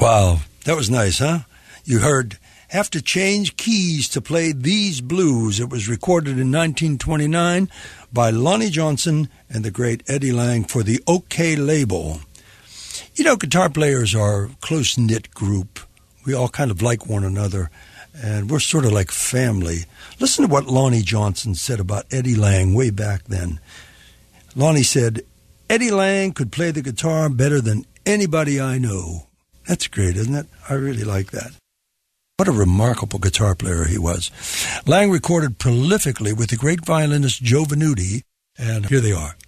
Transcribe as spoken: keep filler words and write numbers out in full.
Wow, that was nice, huh? You heard Have to Change Keys to Play These Blues. It was recorded in nineteen twenty-nine by Lonnie Johnson and the great Eddie Lang for the OK label. You know, guitar players are a close-knit group. We all kind of like one another, and we're sort of like family. Listen to what Lonnie Johnson said about Eddie Lang way back then. Lonnie said, Eddie Lang could play the guitar better than anybody I know. That's great, isn't it? I really like that. What a remarkable guitar player he was. Lang recorded prolifically with the great violinist Joe Venuti, and here they are.